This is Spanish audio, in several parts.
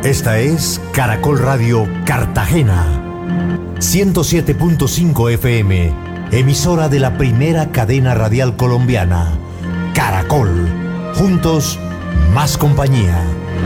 Esta es Caracol Radio Cartagena, 107.5 FM, emisora de la primera cadena radial colombiana. Caracol, juntos, más compañía.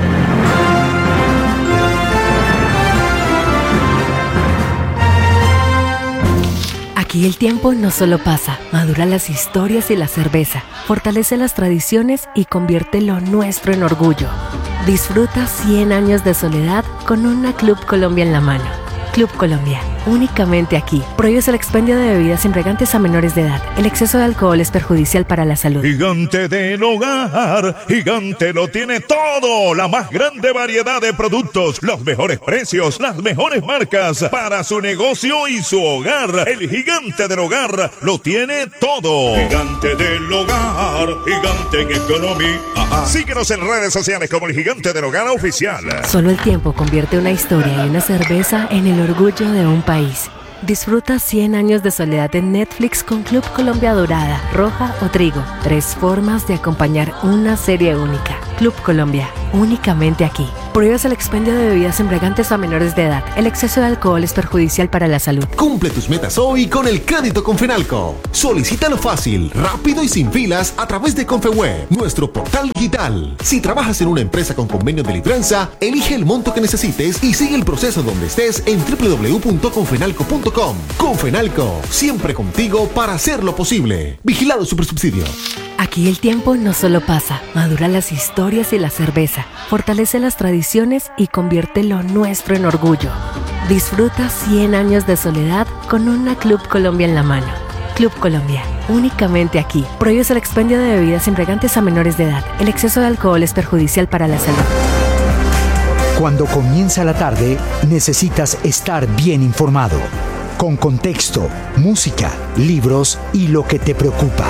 Aquí el tiempo no solo pasa, madura las historias y la cerveza, fortalece las tradiciones y convierte lo nuestro en orgullo. Disfruta 100 años de soledad con una Club Colombia en la mano. Club Colombia, únicamente aquí. Prohíbes el expendio de bebidas embriagantes a menores de edad. El exceso de alcohol es perjudicial para la salud. Gigante del Hogar, Gigante lo tiene todo. La más grande variedad de productos, los mejores precios, las mejores marcas para su negocio y su hogar. El Gigante del Hogar lo tiene todo. Gigante del Hogar, Gigante en economía. Síguenos en redes sociales como el Gigante del Hogar Oficial. Solo el tiempo convierte una historia y una cerveza en el orgullo de un país. Disfruta 100 años de soledad en Netflix con Club Colombia Dorada, Roja o Trigo. 3 formas de acompañar una serie única. Club Colombia, únicamente aquí. Prohíbes el expendio de bebidas embriagantes a menores de edad. El exceso de alcohol es perjudicial para la salud. Cumple tus metas hoy con el crédito Confenalco. Solicítalo fácil, rápido y sin filas a través de Confeweb, nuestro portal digital. Si trabajas en una empresa con convenio de libranza, elige el monto que necesites y sigue el proceso donde estés en www.confenalco.com. Confenalco, siempre contigo para hacerlo posible. Vigilado Supersubsidio. Aquí el tiempo no solo pasa, madura las historias y la cerveza, fortalece las tradiciones y convierte lo nuestro en orgullo. Disfruta 100 años de soledad con una Club Colombia en la mano. Club Colombia, únicamente aquí. Prohíbes el expendio de bebidas embriagantes a menores de edad. El exceso de alcohol es perjudicial para la salud. Cuando comienza la tarde, necesitas estar bien informado, con contexto, música, libros y lo que te preocupa.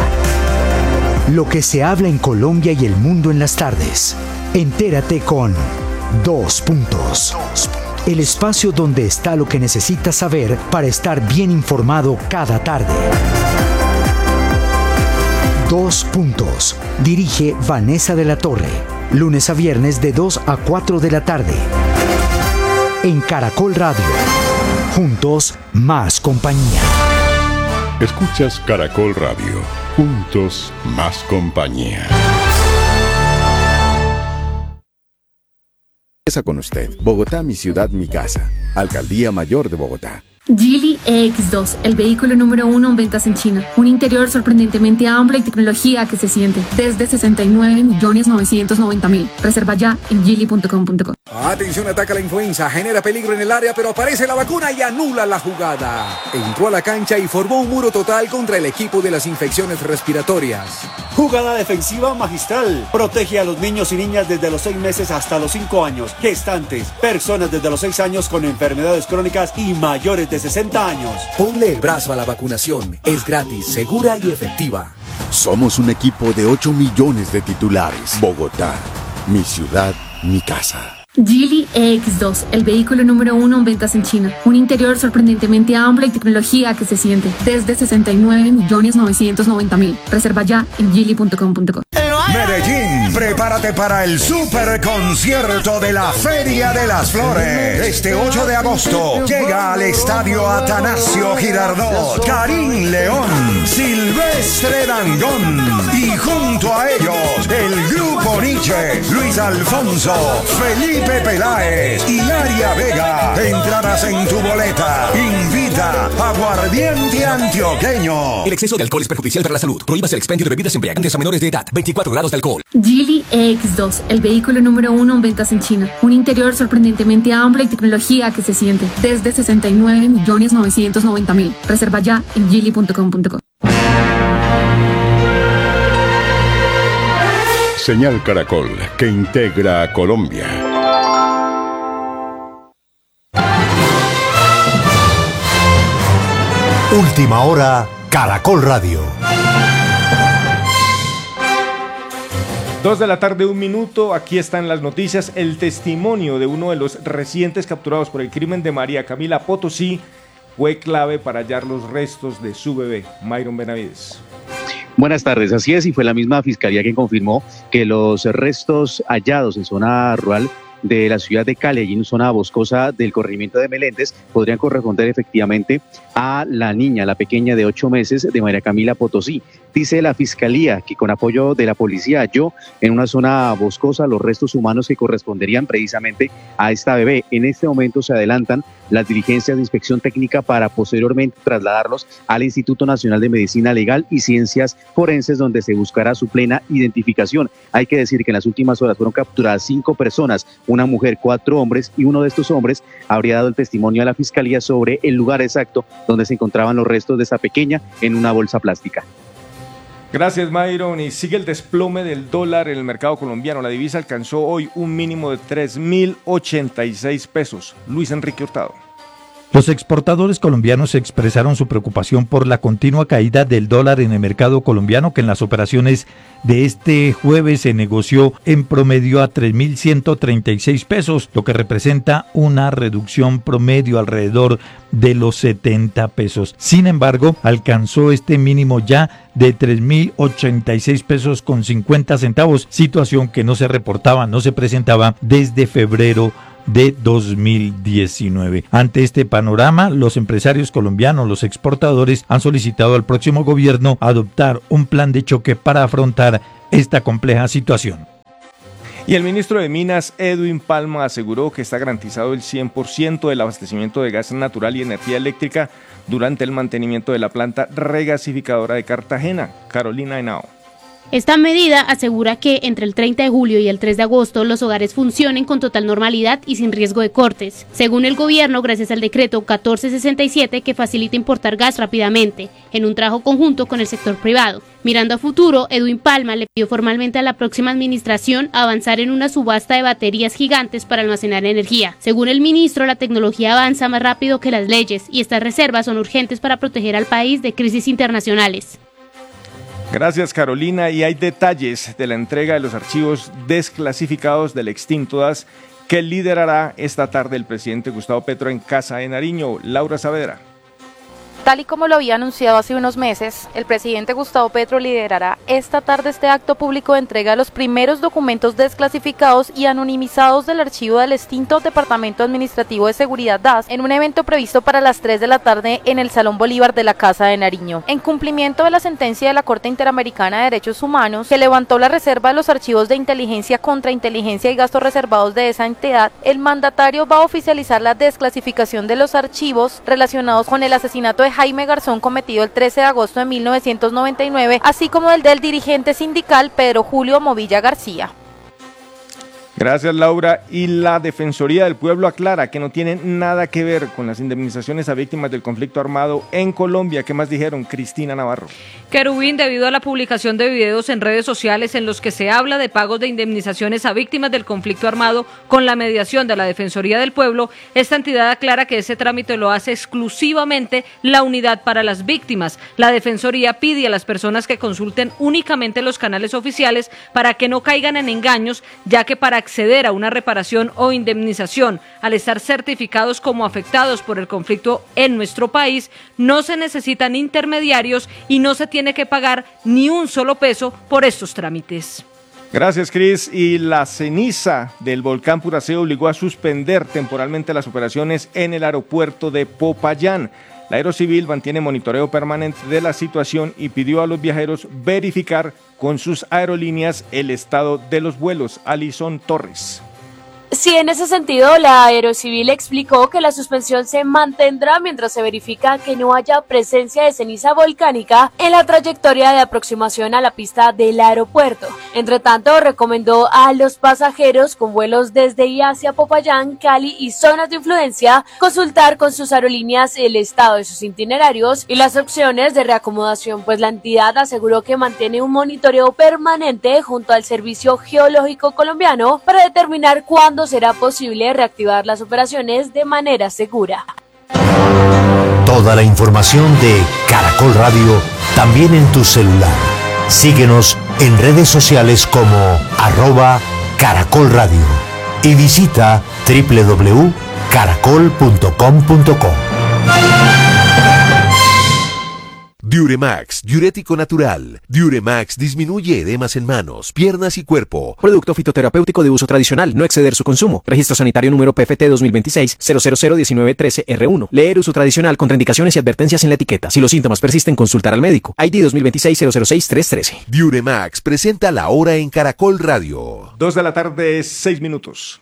Lo que se habla en Colombia y el mundo en las tardes. Entérate con 2 Puntos. El espacio donde está lo que necesitas saber para estar bien informado cada tarde. 2 Puntos. Dirige Vanessa de la Torre. Lunes a viernes de 2 a 4 de la tarde. En Caracol Radio. Juntos, más compañía. Escuchas Caracol Radio. Juntos, más compañía. Empieza con usted. Bogotá, mi ciudad, mi casa. Alcaldía Mayor de Bogotá. Geely EX2, el vehículo número 1 en ventas en China. Un interior sorprendentemente amplio y tecnología que se siente. Desde 69.990.000. Reserva ya en geely.com.co. Atención, ataca la influenza, genera peligro en el área, pero aparece la vacuna y anula la jugada. Entró a la cancha y formó un muro total contra el equipo de las infecciones respiratorias. Jugada defensiva magistral. Protege a los niños y niñas desde los 6 meses hasta los 5 años. Gestantes, personas desde los 6 años con enfermedades crónicas y mayores de 60 años. Ponle el brazo a la vacunación. Es gratis, segura y efectiva. Somos un equipo de 8 millones de titulares. Bogotá, mi ciudad, mi casa. Geely EX2, el vehículo número 1 en ventas en China. Un interior sorprendentemente amplio y tecnología que se siente. Desde 69.990.000. Reserva ya en geely.com.co. Medellín, prepárate para el super concierto de la Feria de las Flores. Este 8 de agosto llega al estadio Atanasio Girardot Karim León, Silvestre Dangond y junto a ellos el Grupo Nietzsche, Luis Alfonso, Felipe Peláez y Aria Vega. Entradas en tu boleta. Invita Aguardiente Antioqueño. El exceso de alcohol es perjudicial para la salud. Prohíbas el expendio de bebidas embriagantes a menores de edad. 24 grados de alcohol. Geely EX2, el vehículo número 1 en ventas en China. Un interior sorprendentemente amplio y tecnología que se siente. Desde 69.990.000. Reserva ya en geely.com.co. Señal Caracol, que integra a Colombia. Última hora, Caracol Radio. 2 de la tarde, 1 minuto. Aquí están las noticias. El testimonio de uno de los recientes capturados por el crimen de María Camila Potosí fue clave para hallar los restos de su bebé. Myron Benavides. Buenas tardes, así es, y fue la misma fiscalía quien confirmó que los restos hallados en zona rural de la ciudad de Cali, allí en zona boscosa del corregimiento de Meléndez, podrían corresponder efectivamente a la niña, la pequeña de 8 meses de María Camila Potosí. Dice la Fiscalía que con apoyo de la policía halló en una zona boscosa los restos humanos que corresponderían precisamente a esta bebé. En este momento se adelantan las diligencias de inspección técnica para posteriormente trasladarlos al Instituto Nacional de Medicina Legal y Ciencias Forenses, donde se buscará su plena identificación. Hay que decir que en las últimas horas fueron capturadas 5 personas, una mujer, 4 hombres, y uno de estos hombres habría dado el testimonio a la Fiscalía sobre el lugar exacto donde se encontraban los restos de esa pequeña en una bolsa plástica. Gracias, Myron. Y sigue el desplome del dólar en el mercado colombiano. La divisa alcanzó hoy un mínimo de 3.086 pesos. Luis Enrique Hurtado. Los exportadores colombianos expresaron su preocupación por la continua caída del dólar en el mercado colombiano, que en las operaciones de este jueves se negoció en promedio a 3.136 pesos, lo que representa una reducción promedio alrededor de los 70 pesos. Sin embargo, alcanzó este mínimo ya de 3.086 pesos con 50 centavos, situación que no se reportaba, no se presentaba desde febrero de 2019. Ante este panorama, los empresarios colombianos, los exportadores, han solicitado al próximo gobierno adoptar un plan de choque para afrontar esta compleja situación. Y el ministro de Minas, Edwin Palma, aseguró que está garantizado el 100% del abastecimiento de gas natural y energía eléctrica durante el mantenimiento de la planta regasificadora de Cartagena. Carolina Henao. Esta medida asegura que entre el 30 de julio y el 3 de agosto los hogares funcionen con total normalidad y sin riesgo de cortes. Según el gobierno, gracias al decreto 1467 que facilita importar gas rápidamente, en un trabajo conjunto con el sector privado. Mirando a futuro, Edwin Palma le pidió formalmente a la próxima administración avanzar en una subasta de baterías gigantes para almacenar energía. Según el ministro, la tecnología avanza más rápido que las leyes y estas reservas son urgentes para proteger al país de crisis internacionales. Gracias, Carolina. Y hay detalles de la entrega de los archivos desclasificados del extinto DAS que liderará esta tarde el presidente Gustavo Petro en Casa de Nariño. Laura Saavedra. Tal y como lo había anunciado hace unos meses, el presidente Gustavo Petro liderará esta tarde este acto público de entrega de los primeros documentos desclasificados y anonimizados del archivo del extinto Departamento Administrativo de Seguridad DAS en un evento previsto para las 3 de la tarde en el Salón Bolívar de la Casa de Nariño. En cumplimiento de la sentencia de la Corte Interamericana de Derechos Humanos, que levantó la reserva de los archivos de inteligencia, contrainteligencia y gastos reservados de esa entidad, el mandatario va a oficializar la desclasificación de los archivos relacionados con el asesinato de Jaime Garzón cometido el 13 de agosto de 1999, así como el del dirigente sindical Pedro Julio Movilla García. Gracias, Laura. Y la Defensoría del Pueblo aclara que no tiene nada que ver con las indemnizaciones a víctimas del conflicto armado en Colombia. ¿Qué más dijeron? Cristina Navarro. Querubín, debido a la publicación de videos en redes sociales en los que se habla de pagos de indemnizaciones a víctimas del conflicto armado con la mediación de la Defensoría del Pueblo, esta entidad aclara que ese trámite lo hace exclusivamente la Unidad para las Víctimas. La Defensoría pide a las personas que consulten únicamente los canales oficiales para que no caigan en engaños, ya que para acceder a una reparación o indemnización, al estar certificados como afectados por el conflicto en nuestro país, no se necesitan intermediarios y no se tiene que pagar ni un solo peso por estos trámites. Gracias, Cris. Y la ceniza del volcán Puraceo obligó a suspender temporalmente las operaciones en el aeropuerto de Popayán. La Aerocivil mantiene monitoreo permanente de la situación y pidió a los viajeros verificar con sus aerolíneas el estado de los vuelos. Alison Torres. Sí, en ese sentido, la Aerocivil explicó que la suspensión se mantendrá mientras se verifica que no haya presencia de ceniza volcánica en la trayectoria de aproximación a la pista del aeropuerto. Entre tanto, recomendó a los pasajeros con vuelos desde y hacia Popayán, Cali y zonas de influencia consultar con sus aerolíneas el estado de sus itinerarios y las opciones de reacomodación, pues la entidad aseguró que mantiene un monitoreo permanente junto al Servicio Geológico Colombiano para determinar cuándo será posible reactivar las operaciones de manera segura. Toda la información de Caracol Radio también en tu celular. Síguenos en redes sociales como @Caracol Radio y visita www.caracol.com.co. Diuremax, diurético natural. Diuremax disminuye edemas en manos, piernas y cuerpo. Producto fitoterapéutico de uso tradicional, no exceder su consumo. Registro sanitario número PFT 2026-0001913R1. Leer uso tradicional, contraindicaciones y advertencias en la etiqueta. Si los síntomas persisten, consultar al médico. ID 2026-006-313. Diuremax presenta La Hora en Caracol Radio. 2:06 p.m.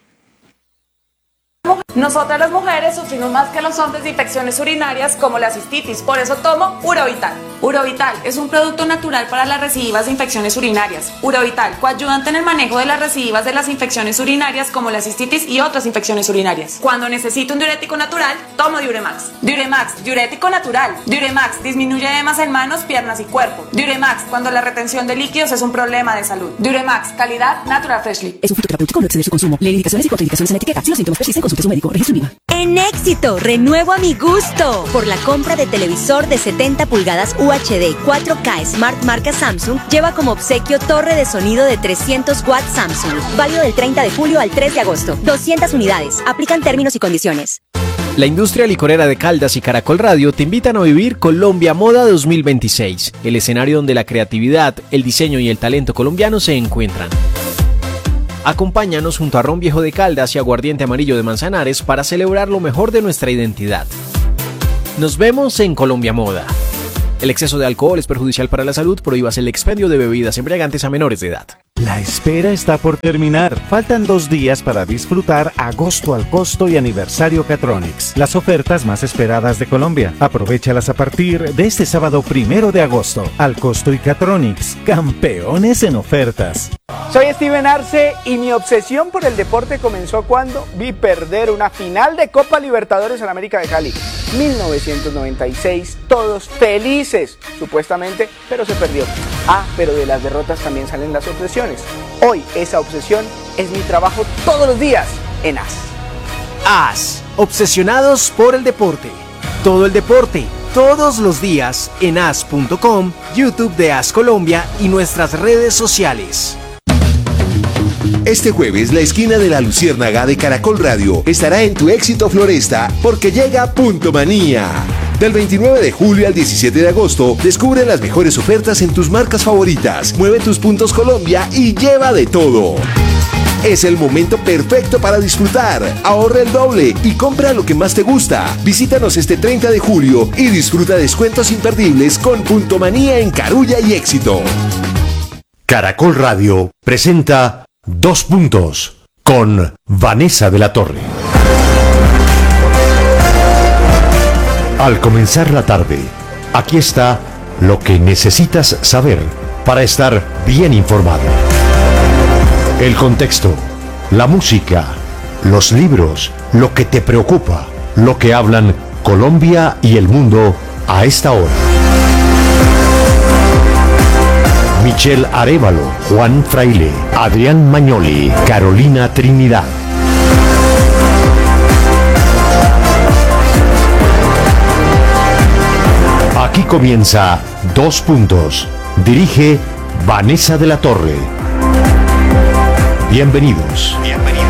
Nosotras las mujeres sufrimos más que los hombres de infecciones urinarias como la cistitis, por eso tomo Urovital. Urovital es un producto natural para las recidivas de infecciones urinarias. Urovital, coayudante en el manejo de las recidivas de las infecciones urinarias como la cistitis y otras infecciones urinarias. Cuando necesito un diurético natural, tomo Diuremax. Diuremax, diurético natural. Diuremax disminuye edemas en manos, piernas y cuerpo. Diuremax, cuando la retención de líquidos es un problema de salud. Diuremax, calidad Natural Freshly. Es un fitoterapéutico, no exceder su consumo. Lee indicaciones y contraindicaciones en la etiqueta. Si los síntomas persisten, consulte a su médico. Registro IVA. En Éxito, renuevo a mi gusto. Por la compra de televisor de 70 pulgadas UHD 4K Smart marca Samsung, lleva como obsequio torre de sonido de 300 watts Samsung. Válido del 30 de julio al 3 de agosto. 200 unidades. Aplican términos y condiciones. La industria licorera de Caldas y Caracol Radio te invitan a vivir Colombia Moda 2026, el escenario donde la creatividad, el diseño y el talento colombiano se encuentran. Acompáñanos junto a Ron Viejo de Caldas y Aguardiente Amarillo de Manzanares para celebrar lo mejor de nuestra identidad. Nos vemos en Colombia Moda. El exceso de alcohol es perjudicial para la salud. Prohíbas el expendio de bebidas embriagantes a menores de edad. La espera está por terminar. Faltan 2 días para disfrutar Agosto al Costo y Aniversario Catronics, las ofertas más esperadas de Colombia. Aprovéchalas a partir de este sábado 1 de agosto. Al Costo y Catronics, campeones en ofertas. Soy Steven Arce y mi obsesión por el deporte comenzó cuando vi perder una final de Copa Libertadores en América de Cali. 1996, todos felices, supuestamente, pero se perdió. Pero de las derrotas también salen las obsesiones. Hoy esa obsesión es mi trabajo todos los días en AS. AS, obsesionados por el deporte. Todo el deporte, todos los días en as.com, YouTube de AS Colombia y nuestras redes sociales. Este jueves, la esquina de la Luciérnaga de Caracol Radio estará en tu Éxito Floresta porque llega Punto Manía. Del 29 de julio al 17 de agosto, descubre las mejores ofertas en tus marcas favoritas. Mueve tus puntos Colombia y lleva de todo. Es el momento perfecto para disfrutar. Ahorra el doble y compra lo que más te gusta. Visítanos este 30 de julio y disfruta descuentos imperdibles con Punto Manía en Carulla y Éxito. Caracol Radio presenta 2 puntos con Vanessa de la Torre. Al comenzar la tarde, aquí está lo que necesitas saber para estar bien informado. El contexto, la música, los libros, lo que te preocupa, lo que hablan Colombia y el mundo a esta hora. Michelle Arévalo, Juan Fraile, Adrián Magnoli, Carolina Trinidad. Aquí comienza 2 puntos. Dirige Vanessa de la Torre. Bienvenidos.